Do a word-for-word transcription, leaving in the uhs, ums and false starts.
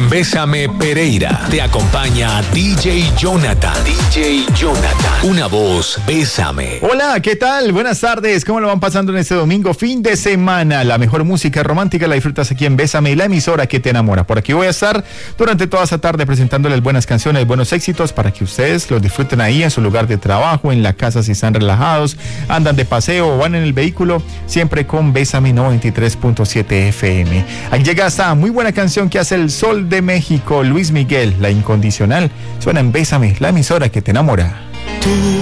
En Bésame Pereira te acompaña D J Jonathan. D J Jonathan. Una voz, Bésame. Hola, ¿qué tal? Buenas tardes. ¿Cómo lo van pasando en este domingo, fin de semana? La mejor música romántica la disfrutas aquí en Bésame, la emisora que te enamora. Por aquí voy a estar durante toda esta tarde presentándoles buenas canciones, buenos éxitos para que ustedes los disfruten ahí en su lugar de trabajo, en la casa si están relajados, andan de paseo o van en el vehículo, siempre con Bésame noventa y tres punto siete F M. Ahí llega esta muy buena canción que hace el Sol de México, Luis Miguel, La Incondicional. Suena en Bésame, la emisora que te enamora.